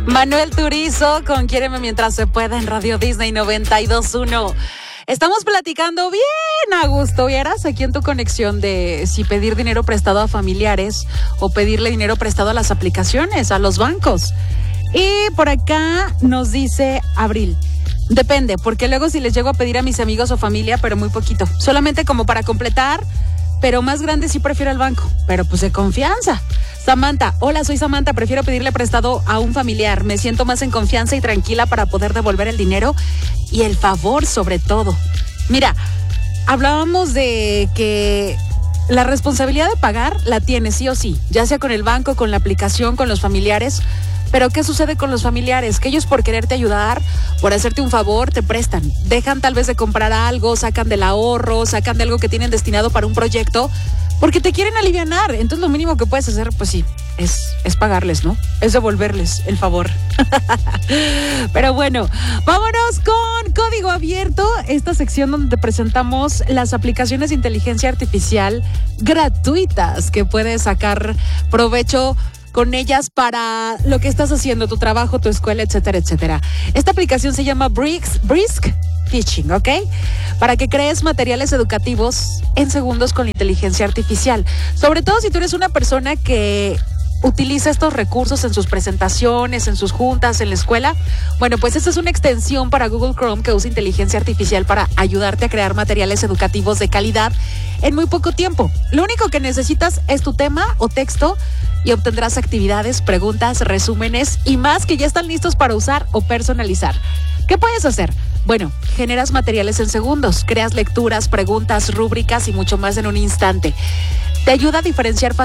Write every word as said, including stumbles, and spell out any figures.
Manuel Turizo con Quiéreme Mientras Se Pueda en Radio Disney noventa y dos punto uno. Estamos platicando bien a gusto, vieras, aquí en tu conexión de si pedir dinero prestado a familiares o pedirle dinero prestado a las aplicaciones, a los bancos. Y por acá nos dice Abril, depende, porque luego si les llego a pedir a mis amigos o familia, pero muy poquito, solamente como para completar, pero más grande sí prefiero al banco, pero pues de confianza. Samantha, hola, soy Samantha, prefiero pedirle prestado a un familiar, me siento más en confianza y tranquila para poder devolver el dinero y el favor sobre todo. Mira, hablábamos de que la responsabilidad de pagar la tienes sí o sí, ya sea con el banco, con la aplicación, con los familiares. Pero ¿qué sucede con los familiares? Que ellos por quererte ayudar, por hacerte un favor, te prestan. Dejan tal vez de comprar algo, sacan del ahorro, sacan de algo que tienen destinado para un proyecto, porque te quieren alivianar. Entonces lo mínimo que puedes hacer, pues sí, es, es pagarles, ¿no? Es devolverles el favor. Pero bueno, vámonos con Código Abierto, esta sección donde te presentamos las aplicaciones de inteligencia artificial gratuitas que puedes sacar provecho con ellas para lo que estás haciendo, tu trabajo, tu escuela, etcétera, etcétera. Esta aplicación se llama Brisk, Brisk Teaching, ¿ok? Para que crees materiales educativos en segundos con la inteligencia artificial. Sobre todo si tú eres una persona que utiliza estos recursos en sus presentaciones, en sus juntas, en la escuela. Bueno, pues esta es una extensión para Google Chrome que usa inteligencia artificial para ayudarte a crear materiales educativos de calidad en muy poco tiempo. Lo único que necesitas es tu tema o texto y obtendrás actividades, preguntas, resúmenes y más que ya están listos para usar o personalizar. ¿Qué puedes hacer? Bueno, generas materiales en segundos, creas lecturas, preguntas, rúbricas y mucho más en un instante. Te ayuda a diferenciar fácilmente